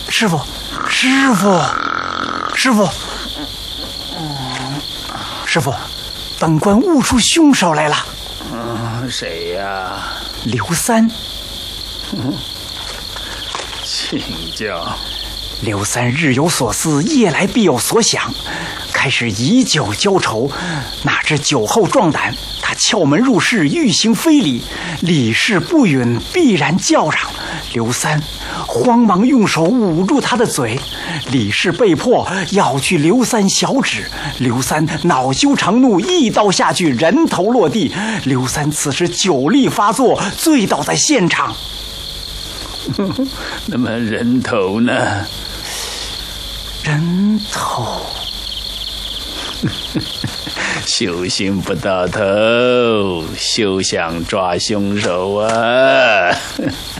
师傅，师傅，师傅，师傅，本官悟出凶手来了。 谁呀？ 刘三。 请教。 刘三日有所思，夜来必有所想，开始以酒浇愁。哪知酒后壮胆，他撬门入室，欲行非礼，李氏不允，必然叫嚷。刘三慌忙用手捂住他的嘴，李氏被迫咬去刘三小指。刘三恼羞成怒，一刀下去，人头落地。刘三此时酒力发作，醉倒在现场。 那么人头呢？ 人头。 修行不到头，休想抓凶手啊！